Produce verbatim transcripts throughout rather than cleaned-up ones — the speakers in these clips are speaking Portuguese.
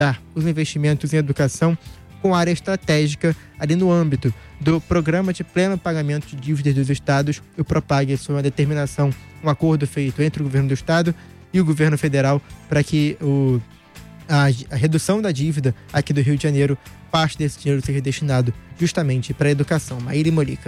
os investimentos em educação com área estratégica ali no âmbito do Programa de Pleno Pagamento de Dívidas dos Estados, o PROPAG. Isso é uma determinação, um acordo feito entre o governo do estado e o governo federal para que o, a, a redução da dívida aqui do Rio de Janeiro, parte desse dinheiro seja destinado justamente para a educação. Maíra e Molica.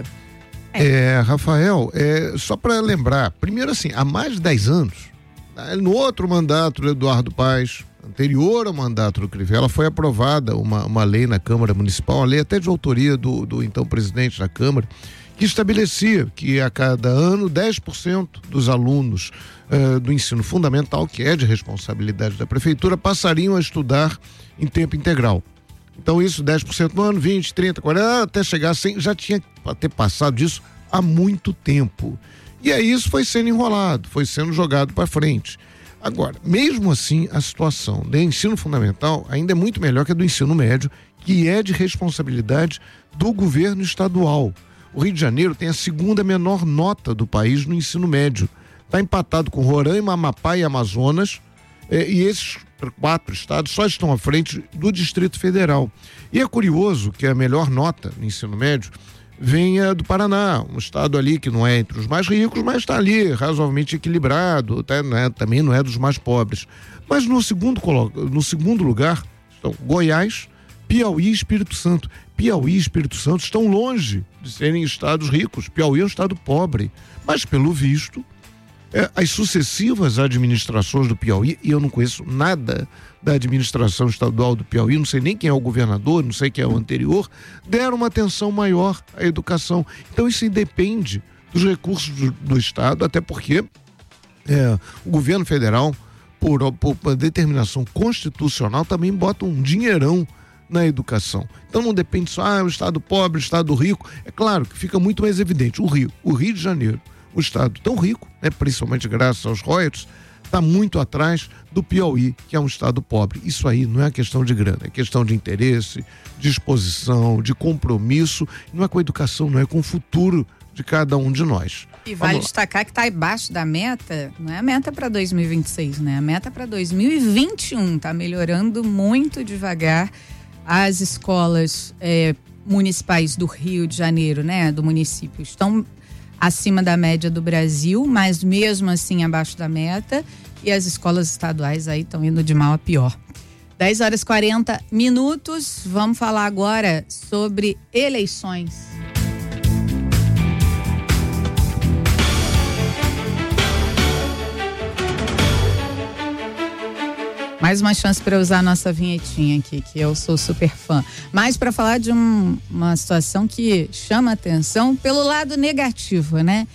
É, Rafael, é, só para lembrar, primeiro assim, há mais de dez anos, no outro mandato do Eduardo Paes, anterior ao mandato do Crivella, foi aprovada uma, uma lei na Câmara Municipal, uma lei até de autoria do, do então presidente da Câmara, que estabelecia que a cada ano dez por cento dos alunos uh, do ensino fundamental, que é de responsabilidade da prefeitura, passariam a estudar em tempo integral. Então isso, dez por cento no ano, vinte, trinta, quarenta, até chegar a cem, já tinha que ter passado disso há muito tempo. E aí isso foi sendo enrolado, foi sendo jogado para frente. Agora, mesmo assim, a situação do ensino fundamental ainda é muito melhor que a do ensino médio, que é de responsabilidade do governo estadual. O Rio de Janeiro tem a segunda menor nota do país no ensino médio. Está empatado com Roraima, Amapá e Amazonas, eh, e esses quatro estados só estão à frente do Distrito Federal. E é curioso que a melhor nota no ensino médio venha do Paraná, um estado ali que não é entre os mais ricos, mas está ali razoavelmente equilibrado, até, né, também não é dos mais pobres. Mas no segundo, no segundo lugar estão Goiás, Piauí e Espírito Santo. Piauí e Espírito Santo estão longe de serem estados ricos. Piauí é um estado pobre, mas pelo visto, é, as sucessivas administrações do Piauí, e eu não conheço nada da administração estadual do Piauí, não sei nem quem é o governador, não sei quem é o anterior, deram uma atenção maior à educação. Então isso independe dos recursos do, do estado, até porque é, o governo federal, por, por determinação constitucional, também bota um dinheirão na educação. Então não depende só, ah, o estado pobre, o estado rico. É claro que fica muito mais evidente, o Rio, o Rio de Janeiro, o estado tão rico, né, principalmente graças aos royalties, está muito atrás do Piauí, que é um estado pobre. Isso aí não é questão de grana, é questão de interesse, disposição, de compromisso. Não é com a educação, não é com o futuro de cada um de nós. E vale destacar que está abaixo da meta, não é a meta para dois mil e vinte e seis, né? A meta para dois mil e vinte e um, está melhorando muito devagar. As escolas é, municipais do Rio de Janeiro, né, do município, estão acima da média do Brasil, mas mesmo assim abaixo da meta, e as escolas estaduais aí estão indo de mal a pior. dez horas e quarenta minutos, vamos falar agora sobre eleições. Mais uma chance para usar a nossa vinhetinha aqui, que eu sou super fã. Mas para falar de um, uma situação que chama atenção pelo lado negativo, né?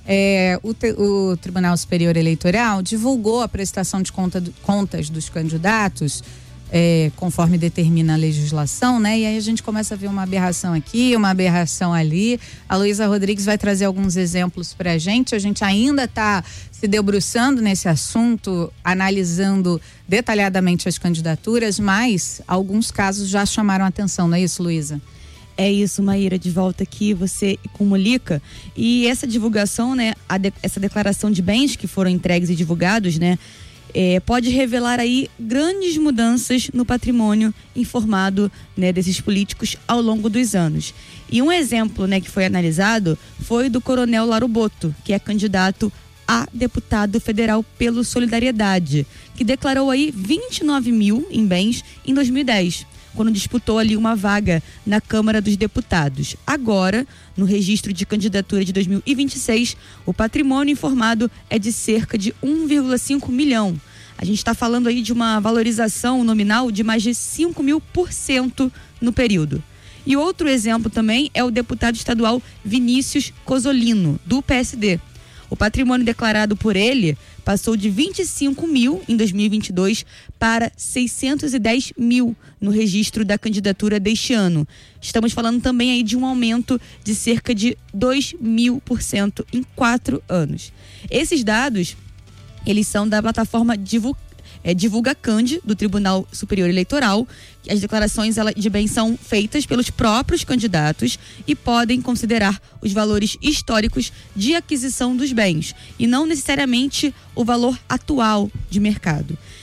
É, o, te, o Tribunal Superior Eleitoral divulgou a prestação de conta, contas dos candidatos, é, conforme determina a legislação, né? E aí a gente começa a ver uma aberração aqui, uma aberração ali. A Luísa Rodrigues vai trazer alguns exemplos para a gente. A gente ainda está se debruçando nesse assunto, analisando detalhadamente as candidaturas, mas alguns casos já chamaram a atenção, não é isso, Luísa? É isso, Maíra, de volta aqui, você com Molica. E essa divulgação, né, a de, essa declaração de bens que foram entregues e divulgados, né, é, pode revelar aí grandes mudanças no patrimônio informado, né, desses políticos ao longo dos anos. E um exemplo, né, que foi analisado foi do Coronel Lauro Boto, que é candidato a deputado federal pelo Solidariedade, que declarou aí vinte e nove mil em bens em dois mil e dez, quando disputou ali uma vaga na Câmara dos Deputados. Agora, no registro de candidatura de dois mil e vinte e seis, o patrimônio informado é de cerca de um vírgula cinco milhão. A gente está falando aí de uma valorização nominal de mais de cinco mil por cento no período. E outro exemplo também é o deputado estadual Vinícius Cosolino, do P S D. O patrimônio declarado por ele passou de vinte e cinco mil em dois mil e vinte e dois para seiscentos e dez mil no registro da candidatura deste ano. Estamos falando também aí de um aumento de cerca de dois mil por cento em quatro anos. Esses dados, eles são da plataforma Divulga, é, Divulga Cand, do Tribunal Superior Eleitoral. As declarações ela, de bens são feitas pelos próprios candidatos e podem considerar os valores históricos de aquisição dos bens e não necessariamente o valor atual de mercado.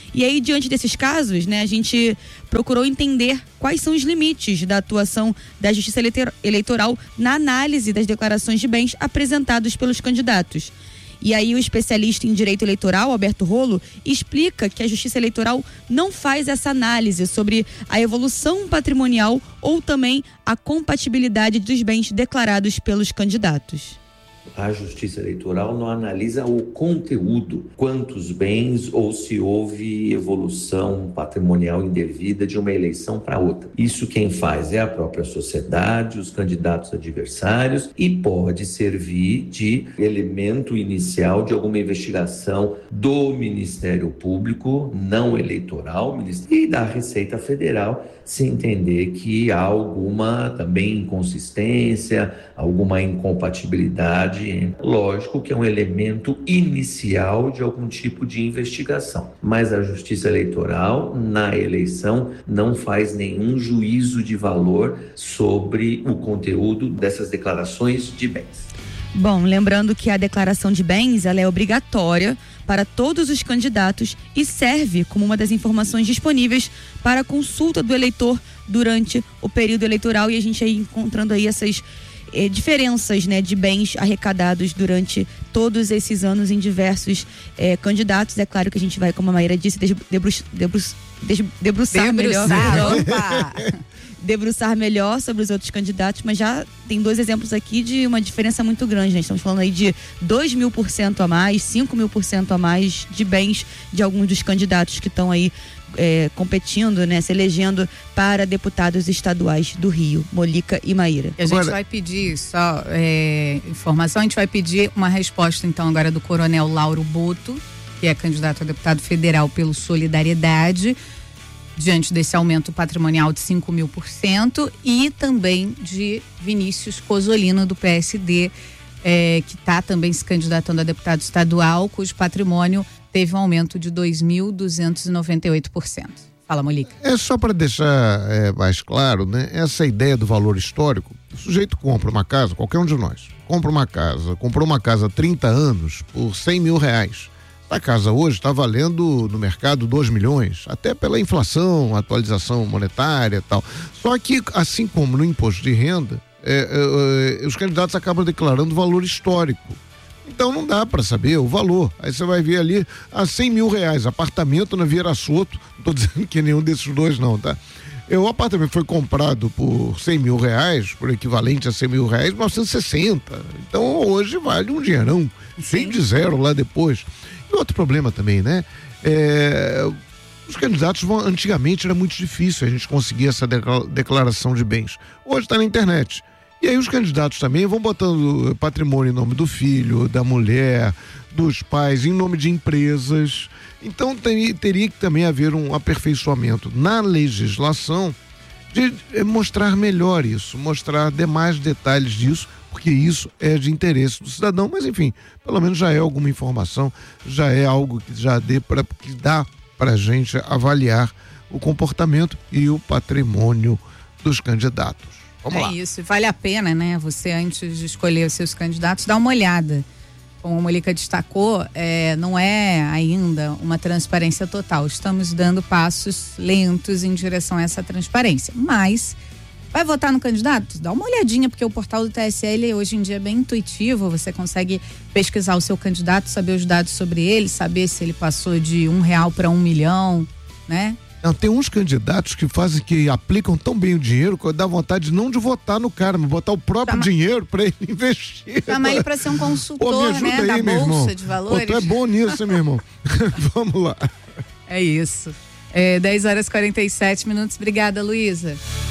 E aí, diante desses casos, né, a gente procurou entender quais são os limites da atuação da Justiça Eleitoral na análise das declarações de bens apresentados pelos candidatos. E aí o especialista em direito eleitoral, Alberto Rolo, explica que a Justiça Eleitoral não faz essa análise sobre a evolução patrimonial ou também a compatibilidade dos bens declarados pelos candidatos. A Justiça Eleitoral não analisa o conteúdo, quantos bens ou se houve evolução patrimonial indevida de uma eleição para outra. Isso quem faz é a própria sociedade, os candidatos adversários, e pode servir de elemento inicial de alguma investigação do Ministério Público, não eleitoral, e da Receita Federal, se entender que há alguma também inconsistência, alguma incompatibilidade. Lógico que é um elemento inicial de algum tipo de investigação, mas a Justiça Eleitoral, na eleição, não faz nenhum juízo de valor sobre o conteúdo dessas declarações de bens. Bom, lembrando que a declaração de bens, ela é obrigatória para todos os candidatos e serve como uma das informações disponíveis para a consulta do eleitor durante o período eleitoral, e a gente aí encontrando aí essas eh, diferenças, né, de bens arrecadados durante todos esses anos em diversos eh, candidatos. É claro que a gente vai, como a Maíra disse, debru- debru- debru- debruçar, debruçar melhor. opa. debruçar melhor sobre os outros candidatos, mas já tem dois exemplos aqui de uma diferença muito grande, né? Estamos falando aí de dois mil por cento a mais, cinco mil por cento a mais de bens de alguns dos candidatos que estão aí é, competindo, né? Se elegendo para deputados estaduais do Rio, Molica e Maíra. E a gente Agora... vai pedir só é, informação, a gente vai pedir uma resposta então agora do Coronel Lauro Boto, que é candidato a deputado federal pelo Solidariedade, diante desse aumento patrimonial de cinco mil por cento, e também de Vinícius Cozzolino, do P S D, é, que está também se candidatando a deputado estadual, cujo patrimônio teve um aumento de dois mil duzentos e noventa e oito por cento. Fala, Molica. É só para deixar é, mais claro, né? Essa ideia do valor histórico. O sujeito compra uma casa, qualquer um de nós, compra uma casa, comprou uma casa há trinta anos por cem mil reais. A casa hoje está valendo no mercado dois milhões, até pela inflação, atualização monetária e tal. Só que, assim como no imposto de renda, é, é, os candidatos acabam declarando valor histórico. Então não dá para saber o valor. Aí você vai ver ali a cem mil reais, apartamento na Vieira Soto. Não estou dizendo que é nenhum desses dois não, tá? O apartamento foi comprado por cem mil reais, por equivalente a cem mil reais, mil novecentos e sessenta. Então hoje vale um dinheirão, cheio de zero lá depois. E outro problema também, né? É, os candidatos vão, antigamente era muito difícil a gente conseguir essa declaração de bens. Hoje está na internet. E aí os candidatos também vão botando patrimônio em nome do filho, da mulher, dos pais, em nome de empresas. Então tem, teria que também haver um aperfeiçoamento na legislação de mostrar melhor isso, mostrar demais detalhes disso, porque isso é de interesse do cidadão, mas enfim, pelo menos já é alguma informação, já é algo que já dê pra, que dá para a gente avaliar o comportamento e o patrimônio dos candidatos. Vamos é lá. Isso, vale a pena, né? Você, antes de escolher os seus candidatos, dá uma olhada. Como a Molica destacou, é, não é ainda uma transparência total. Estamos dando passos lentos em direção a essa transparência. Mas vai votar no candidato? Dá uma olhadinha, porque o portal do T S E ele, hoje em dia é bem intuitivo. Você consegue pesquisar o seu candidato, saber os dados sobre ele, saber se ele passou de um real para um milhão, né? Não, tem uns candidatos que fazem, que aplicam tão bem o dinheiro que dá vontade não de votar no cara, mas botar o próprio Chama... dinheiro para ele investir. Chama ele para ser um consultor, Pô, me ajuda né, aí, da meu Bolsa irmão. de Valores. Pô, tu é bom nisso, meu irmão. Vamos lá. É isso. É, dez horas e quarenta e sete minutos. Obrigada, Luísa.